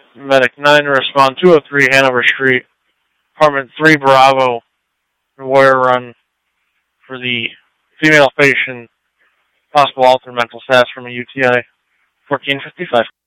Medic 9 to respond. 203 Hanover Street. Apartment 3 Bravo. Warrior Run for the female patient. Possible altered mental status from a UTI. 1455.